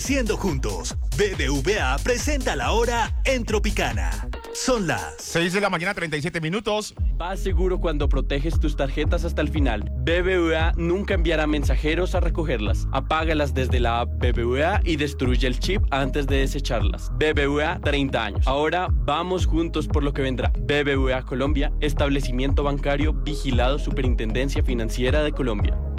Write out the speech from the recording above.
Siendo juntos, BBVA presenta la hora en Tropicana. Son las 6 de la mañana, 37 minutos. Vas seguro cuando proteges tus tarjetas hasta el final. BBVA nunca enviará mensajeros a recogerlas. Apágalas desde la app BBVA y destruye el chip antes de desecharlas. BBVA 30 años. Ahora vamos juntos por lo que vendrá. BBVA Colombia, establecimiento bancario vigilado Superintendencia Financiera de Colombia.